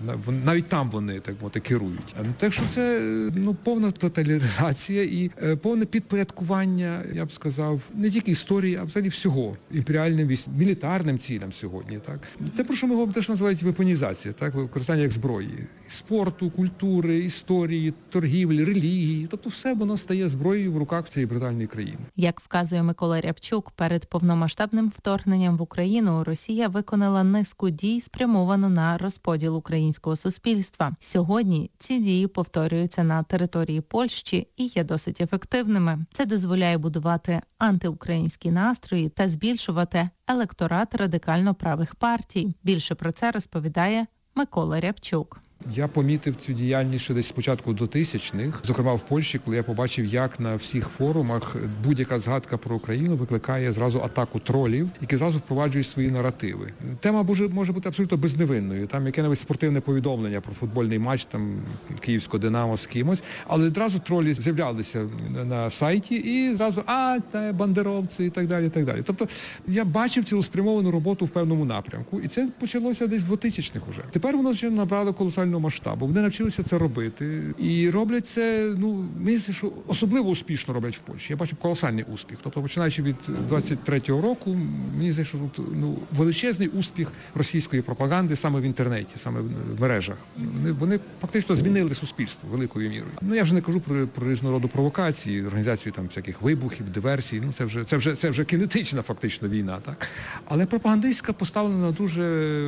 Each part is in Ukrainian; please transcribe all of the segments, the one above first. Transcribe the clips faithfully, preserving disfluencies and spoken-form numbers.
Навіть там вони, так мовити, керують. Так що це, ну, повна тоталізація і е, повне підпорядкування, я б сказав, не тільки історії, а взагалі всього. Імперіальним, мілітарним цілям сьогодні. Так? Те, про що ми говоримо, теж називають вепонізація, так? Використання як зброї. Спорту, культури, історії, торгівлі, релігії. Тобто все воно стає зброєю в руках цієї брутальної країни. Як вказує Микола Рябчук, перед повномасштабним вторгненням в Україну Росія виконала низку дій, спрямовану на розподіл українського суспільства. Сьогодні ці дії повторюються на території Польщі і є досить ефективними. Це дозволяє будувати антиукраїнські настрої та збільшувати електорат радикально правих партій. Більше про це розповідає Микола Рябчук. Я помітив цю діяльність ще десь спочатку двотисячних, зокрема в Польщі, коли я побачив, як на всіх форумах будь-яка згадка про Україну викликає зразу атаку тролів, які зразу впроваджують свої наративи. Тема може, може бути абсолютно безневинною. Там яке-небудь спортивне повідомлення про футбольний матч там київського «Динамо» з кимось, але одразу тролі з'являлися на сайті і зразу «а, та бандеровці» і так далі, і так далі. Тобто я бачив цілеспрямовану роботу в певному напрямку, і це почалося десь в двотисячних уже. Тепер воно вже набрало колосальну масштабу. Вони навчилися це робити. І роблять це, ну, мені здається, що особливо успішно роблять в Польщі. Я бачу колосальний успіх. Тобто, починаючи від двадцять третього року, мені здається, що тут, ну, величезний успіх російської пропаганди саме в інтернеті, саме в мережах. Вони, вони фактично змінили суспільство великою мірою. Ну, я вже не кажу про, про різного роду провокації, організацію там всяких вибухів, диверсій. Ну, це вже, це вже, це вже кінетична фактично війна, так? Але пропагандистська поставлена на дуже,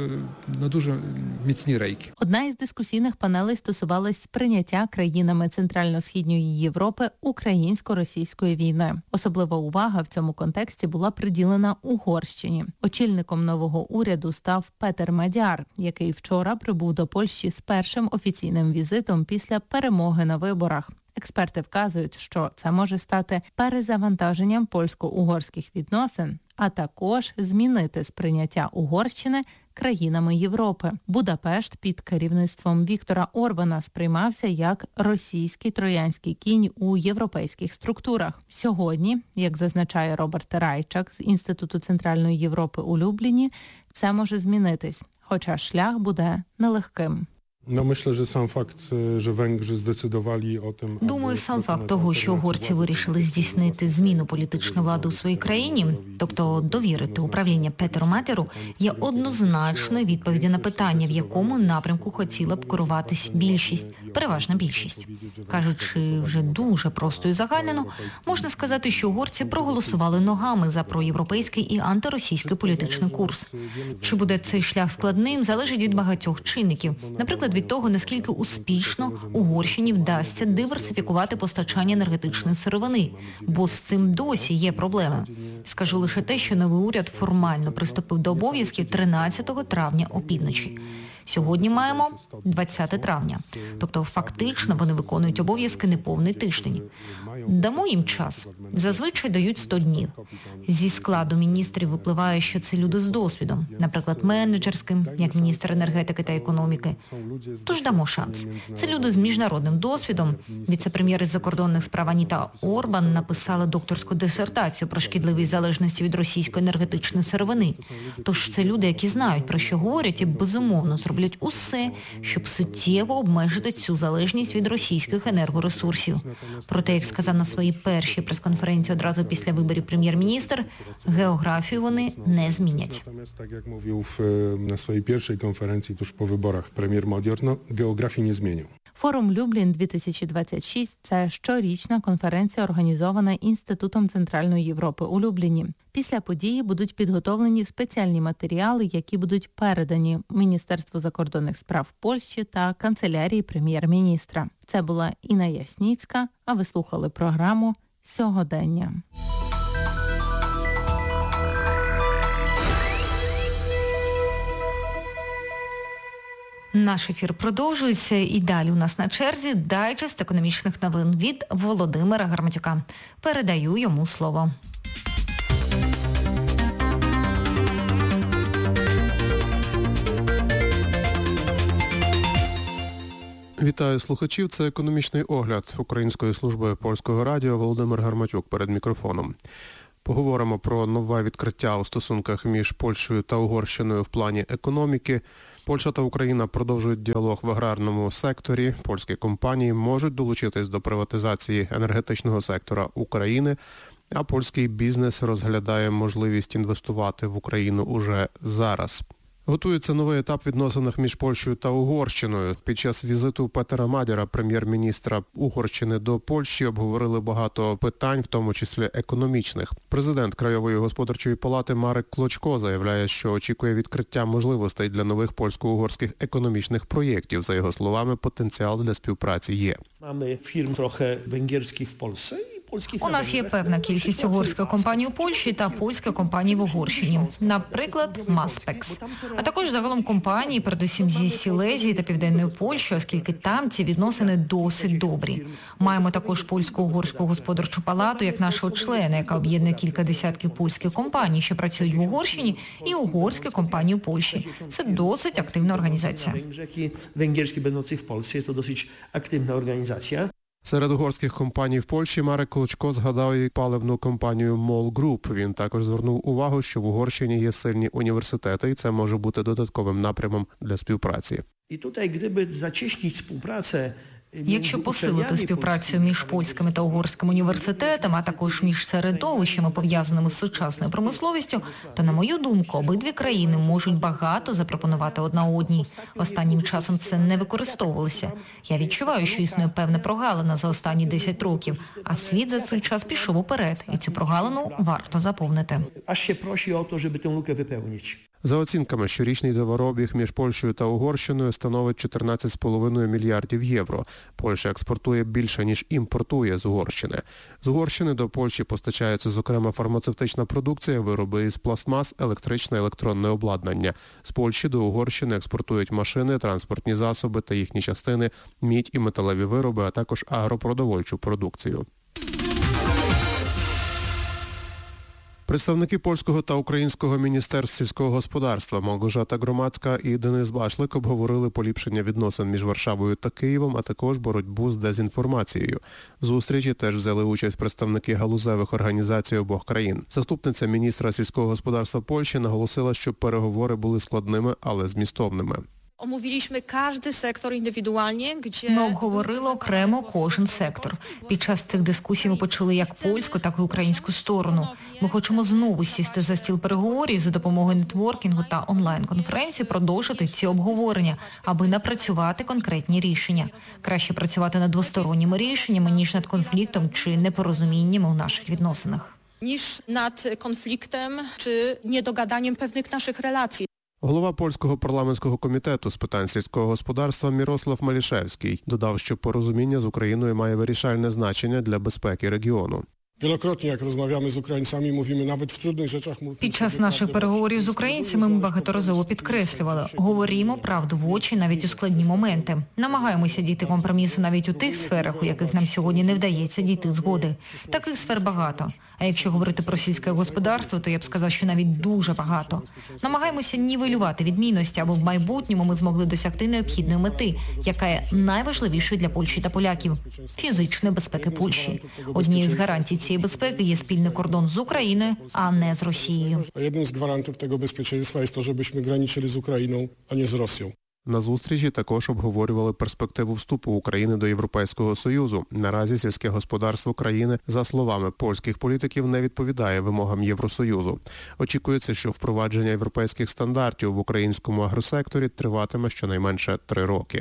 на дуже міцні рейки. Одна із дискусійних панелей стосувалась сприйняття країнами Центрально-Східної Європи українсько-російської війни. Особлива увага в цьому контексті була приділена Угорщині. Очільником нового уряду став Петер Мадяр, який вчора прибув до Польщі з першим офіційним візитом після перемоги на виборах. Експерти вказують, що це може стати перезавантаженням польсько-угорських відносин, а також змінити сприйняття Угорщини країнами Європи. Будапешт під керівництвом Віктора Орбана сприймався як російський троянський кінь у європейських структурах. Сьогодні, як зазначає Роберт Райчак з Інституту Центральної Європи у Любліні, це може змінитись, хоча шлях буде нелегким. No myślę, że sam fakt, że Węgrzy zdecydowali o tym... Думаю, сам факт того, що угорці вирішили здійснити зміну політичної влади у своїй країні, тобто довірити управління Петеру Мадяру, є однозначною відповіддю на питання, в якому напрямку хотіла б керуватись більшість, переважна більшість. Кажучи вже дуже просто і загальнено, можна сказати, що угорці проголосували ногами за проєвропейський і антиросійський політичний курс. Чи буде цей шлях складним, залежить від багатьох чинників. Наприклад, від того, наскільки успішно Угорщині вдасться диверсифікувати постачання енергетичної сировини, бо з цим досі є проблеми. Скажу лише те, що новий уряд формально приступив до обов'язків тринадцятого травня опівночі. Сьогодні маємо двадцяте травня. Тобто фактично вони виконують обов'язки неповний тиждень. Дамо їм час. Зазвичай дають сто днів. Зі складу міністрів випливає, що це люди з досвідом, наприклад, менеджерським, як міністр енергетики та економіки. Тож дамо шанс. Це люди з міжнародним досвідом. Віце-прем'єр із закордонних справ Аніта Орбан написала докторську дисертацію про шкідливість залежності від російської енергетичної сировини. Тож це люди, які знають, про що говорять, і безумовно зроблять усе, щоб суттєво обмежити цю залежність від російських енергоресурсів. Проте, як сказав на своїй першій прес-конференції одразу після виборів прем'єр-міністр, географію вони не змінять. Так, як мовив на своїй першій конференції, тож по виборах прем'єр Мадяр, географію не змінив. Форум Люблін дві тисячі двадцять шість – це щорічна конференція, організована Інститутом Центральної Європи у Любліні. Після події будуть підготовлені спеціальні матеріали, які будуть передані Міністерству закордонних справ Польщі та канцелярії прем'єр-міністра. Це була Інна Ясніцька, а ви слухали програму «Сьогодення». Наш ефір продовжується, і далі у нас на черзі дайджест економічних новин від Володимира Гарматюка. Передаю йому слово. Вітаю слухачів, це економічний огляд Української служби Польського радіо. Володимир Гарматюк перед мікрофоном. Поговоримо про нове відкриття у стосунках між Польщею та Угорщиною в плані економіки. Польща та Україна продовжують діалог в аграрному секторі. Польські компанії можуть долучитись до приватизації енергетичного сектора України, а польський бізнес розглядає можливість інвестувати в Україну уже зараз. Готується новий етап в відносинах між Польщею та Угорщиною. Під час візиту Петера Мадяра, прем'єр-міністра Угорщини, до Польщі обговорили багато питань, в тому числі економічних. Президент Краєвої господарчої палати Марек Клочко заявляє, що очікує відкриття можливостей для нових польсько-угорських економічних проєктів. За його словами, потенціал для співпраці є. Mamy firm trochę węgierskich w Polsce i polskich na У нас є Węgrzech. певна кількість угорських компаній у Польщі та польських компаній в Угорщині, наприклад, Маспекс. А також загалом компанії, передусім зі Сілезії та Південної Польщі, оскільки там ці відносини досить добрі. Маємо також польсько-угорську господарчу палату як нашого члена, яка об'єднує кілька десятків польських компаній, що працюють в Угорщині, і угорські компанії у Польщі. Це досить активна організація. Węgrzech i węgierskie będących w Polsce jest to dosyć aktywna organizacja. Серед угорських компаній в Польщі Марек Клочко згадав і паливну компанію Мол Груп. Він також звернув увагу, що в Угорщині є сильні університети, і це може бути додатковим напрямом для співпраці. I tutaj gdyby zacieśnić współpracę Якщо посилити співпрацю між польськими та угорськими університетами, а також між середовищами, пов'язаними з сучасною промисловістю, то, на мою думку, обидві країни можуть багато запропонувати одна одній. Останнім часом це не використовувалося. Я відчуваю, що існує певна прогалина за останні десять років, а світ за цей час пішов уперед, і цю прогалину варто заповнити. Aż się prosi o to, żeby tę lukę wypełnić. За оцінками, щорічний товарообіг між Польщею та Угорщиною становить чотирнадцять з половиною мільярдів євро. Польща експортує більше, ніж імпортує з Угорщини. З Угорщини до Польщі постачається, зокрема, фармацевтична продукція, вироби із пластмас, електричне електронне обладнання. З Польщі до Угорщини експортують машини, транспортні засоби та їхні частини, мідь і металеві вироби, а також агропродовольчу продукцію. Представники польського та українського міністерств сільського господарства Малгожата Громадська і Денис Башлик обговорили поліпшення відносин між Варшавою та Києвом, а також боротьбу з дезінформацією. В зустрічі теж взяли участь представники галузевих організацій обох країн. Заступниця міністра сільського господарства Польщі наголосила, що переговори були складними, але змістовними. Omówiliśmy każdy sektor indywidualnie, gdzie... Ми обговорили окремо кожен сектор. Під час цих дискусій ми почули як польську, так і українську сторону. Ми хочемо знову сісти за стіл переговорів за допомогою нетворкінгу та онлайн-конференцій, продовжити ці обговорення, аби напрацювати конкретні рішення. Краще працювати над двосторонніми рішеннями, ніж над конфліктом чи непорозуміннями у наших відносинах. Niż nad konfliktem czy niedogadaniem pewnych naszych relacji. Голова польського парламентського комітету з питань сільського господарства Мірослав Малішевський додав, що порозуміння з Україною має вирішальне значення для безпеки регіону. Wielokrotnie, jak rozmawiamy z Ukraińcami, mówimy nawet w trudnych rzeczach... Під час наших переговорів з українцями ми багаторазово підкреслювали. Говоримо правду в очі навіть у складні моменти. Намагаємося дійти компромісу навіть у тих сферах, у яких нам сьогодні не вдається дійти згоди. Таких сфер багато. А якщо говорити про сільське господарство, то я б сказав, що навіть дуже багато. Намагаємося нівелювати відмінності, аби в майбутньому ми змогли досягти необхідної мети, яка є найважливішою для Польщі та поляків – фізичної безпеки Польщі. Однією з гарантій цієї безпеки є спільний кордон з Україною, а не з Росією. Jednym z gwarantów tego bezpieczeństwa jest to, żebyśmy graniczyli z Ukrainą, a nie z Rosją. На зустрічі також обговорювали перспективу вступу України до Європейського Союзу. Наразі сільське господарство країни, за словами польських політиків, не відповідає вимогам Євросоюзу. Очікується, що впровадження європейських стандартів в українському агросекторі триватиме щонайменше три роки.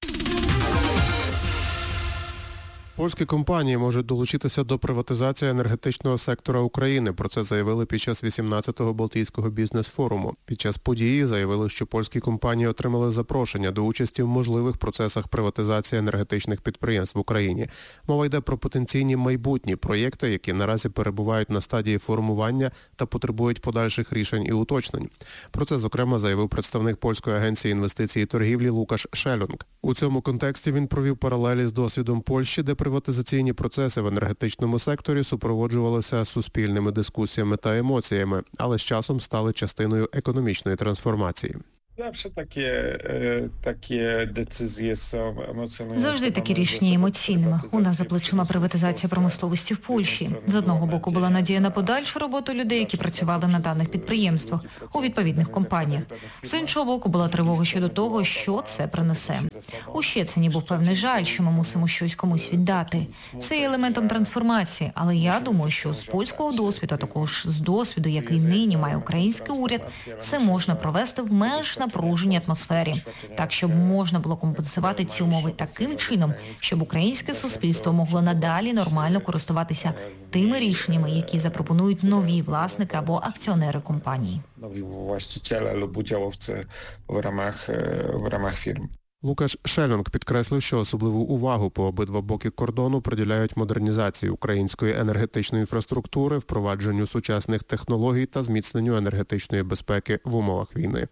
Польські компанії можуть долучитися до приватизації енергетичного сектора України. Про це заявили під час вісімнадцятого Балтійського бізнес-форуму. Під час події заявили, що польські компанії отримали запрошення до участі в можливих процесах приватизації енергетичних підприємств в Україні. Мова йде про потенційні майбутні проєкти, які наразі перебувають на стадії формування та потребують подальших рішень і уточнень. Про це, зокрема, заявив представник Польської агенції інвестицій і торгівлі Лукаш Шелюнг. У цьому контексті він провів паралелі з досвідом Польщі, де приватизаційні процеси в енергетичному секторі супроводжувалися суспільними дискусіями та емоціями, але з часом стали частиною економічної трансформації. Zawsze takie, takie decyzje są emocjonальними. Завжди такі рішення емоційними. У нас за плечима приватизація промисловості в Польщі. З одного боку була надія на подальшу роботу людей, які працювали на даних підприємствах, у відповідних компаніях. З іншого боку була тривога щодо того, що це принесе. У Щецині був певний жаль, що ми мусимо щось комусь віддати. Це є елементом трансформації, але я думаю, що з польського досвіду, а також з досвіду, який нині має український уряд, це можна провести в менш напруженій атмосфері, так, щоб можна було компенсувати ці умови таким чином, щоб українське суспільство могло надалі нормально користуватися тими рішеннями, які запропонують нові власники або акціонери компанії. Нові власниці або уділовці в рамах, в рамах фірм. Лукаш Шеллінг підкреслив, що особливу увагу по обидва боки кордону приділяють модернізації української енергетичної інфраструктури, впровадженню сучасних технологій та зміцненню енергетичної безпеки в умовах війни.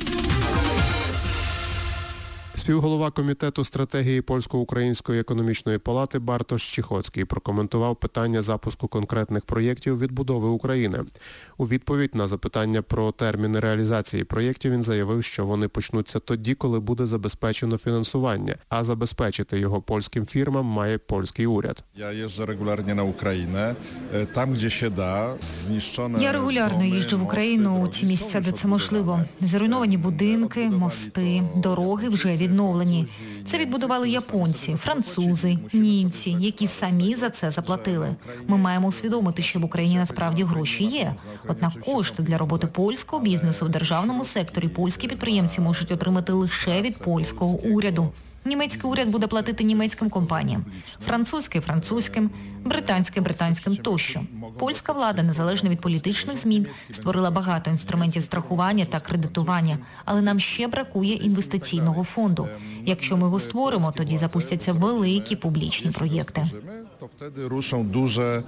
Співголова Комітету стратегії Польсько-Української економічної палати Бартош Чихоцький прокоментував питання запуску конкретних проєктів відбудови України. У відповідь на запитання про терміни реалізації проєктів він заявив, що вони почнуться тоді, коли буде забезпечено фінансування, а забезпечити його польським фірмам має польський уряд. Я їжджу регулярно на Україну, там, де ще да, знищено... Я регулярно їжджу в Україну у ті місця, де це можливо. Зруйновані будинки, мости, дороги вже відновлені. Це відбудували японці, французи, німці, які самі за це заплатили. Ми маємо усвідомити, що в Україні насправді гроші є. Однак кошти для роботи польського бізнесу в державному секторі польські підприємці можуть отримати лише від польського уряду. Німецький уряд буде платити німецьким компаніям, французький – французьким, британський – британським тощо. Польська влада, незалежно від політичних змін, створила багато інструментів страхування та кредитування, але нам ще бракує інвестиційного фонду. Якщо ми його створимо, тоді запустяться великі публічні проєкти. То тоді рушать дуже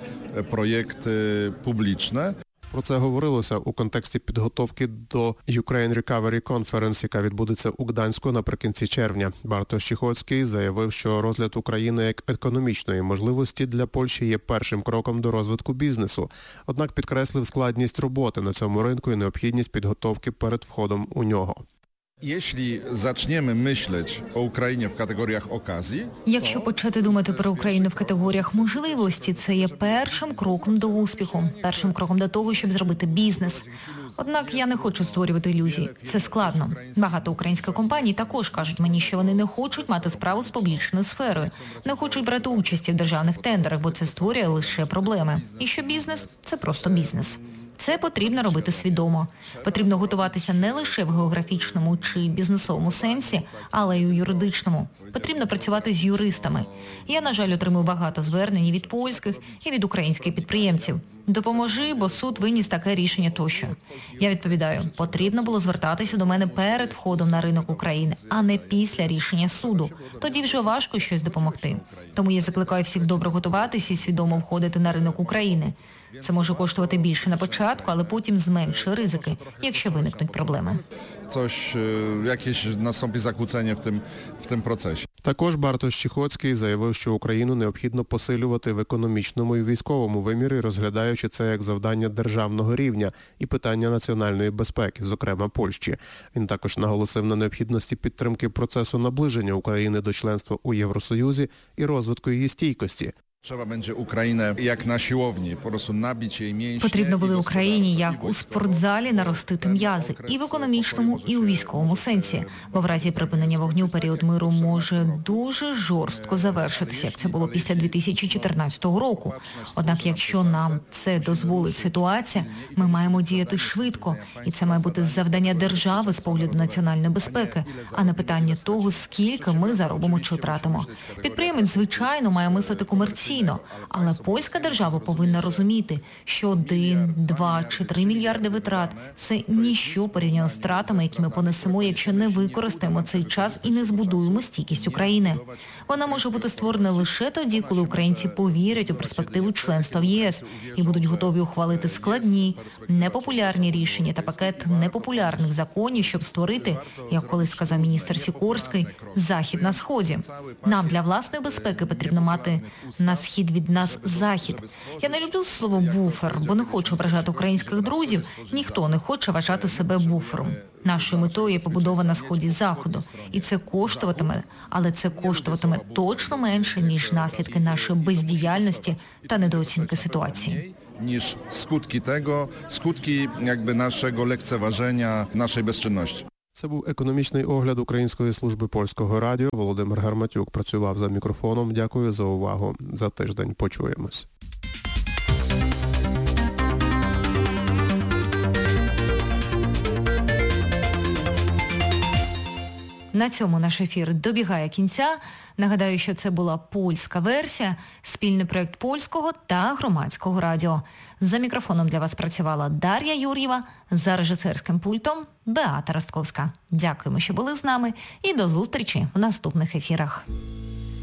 проєкти публічні. Про це говорилося у контексті підготовки до Ukraine Recovery Conference, яка відбудеться у Гданську наприкінці червня. Бартош Чихоцький заявив, що розгляд України як економічної можливості для Польщі є першим кроком до розвитку бізнесу. Однак підкреслив складність роботи на цьому ринку і необхідність підготовки перед входом у нього. Jeśli zaczniemy myśleć o Ukrainie w kategoriach okazji, Якщо почати думати про Україну в категоріях можливості, це є першим кроком до успіху, першим кроком до того, щоб зробити бізнес. Однак я не хочу створювати ілюзій. Це складно. Багато українських компаній також кажуть мені, що вони не хочуть мати справу з публічною сферою, не хочуть брати участі в державних тендерах, бо це створює лише проблеми. І що бізнес – це просто бізнес. Це потрібно робити свідомо. Потрібно готуватися не лише в географічному чи бізнесовому сенсі, але й у юридичному. Потрібно працювати з юристами. Я, на жаль, отримую багато звернень від польських і від українських підприємців. Допоможи, бо суд виніс таке рішення тощо. Я відповідаю, потрібно було звертатися до мене перед входом на ринок України, а не після рішення суду. Тоді вже важко щось допомогти. Тому я закликаю всіх добре готуватися і свідомо входити на ринок України. Це може коштувати більше на початку, але потім зменшує ризики, якщо виникнуть проблеми. Coś, jakieś nastąpi zakłócenie w tym, w tym procesie. Також Бартош Чихоцький заявив, що Україну необхідно посилювати в економічному і військовому вимірі, розглядаючи це як завдання державного рівня і питання національної безпеки, зокрема Польщі. Він також наголосив на необхідності підтримки процесу наближення України до членства у Євросоюзі і розвитку її стійкості. Trzeba będzie Ukrainę jak na siłowni, po prostu nabić jej mięśnie. Потрібно буде Україні як у спортзалі наростити м'язи і в економічному, і у військовому сенсі. Бо в разі припинення вогню період миру може дуже жорстко завершитися, як це було після дві тисячі чотирнадцятого року. Однак, якщо нам це дозволить ситуація, ми маємо діяти швидко. І це має бути завдання держави з погляду національної безпеки, а не питання того, скільки ми заробимо чи втратимо. Підприємець, звичайно, має мислити комерційно. Але польська держава повинна розуміти, що один, два чи три мільярди витрат – це ніщо порівняно з втратами, які ми понесемо, якщо не використаємо цей час і не збудуємо стійкість України. Вона може бути створена лише тоді, коли українці повірять у перспективу членства в ЄС і будуть готові ухвалити складні, непопулярні рішення та пакет непопулярних законів, щоб створити, як колись сказав міністр Сікорський, захід на сході. Нам для власної безпеки потрібно мати національну схід від нас захід. Я не люблю слово буфер, бо не хочу ображати українських друзів. Ніхто не хоче вважати себе буфером. Нашою метою є побудова на сході заходу. І це коштуватиме, але це коштуватиме точно менше, ніж наслідки нашої бездіяльності та недооцінки ситуації. Niż skutki tego, skutki jakby naszego lekceważenia, naszej bezczynności. Це був економічний огляд Української служби польського радіо. Володимир Гарматюк працював за мікрофоном. Дякую за увагу. За тиждень почуємось. На цьому наш ефір добігає кінця. Нагадаю, що це була польська версія, спільний проєкт Польського та Громадського радіо. За мікрофоном для вас працювала Дар'я Юр'єва, за режисерським пультом Беата Ростковська. Дякуємо, що були з нами, і до зустрічі в наступних ефірах.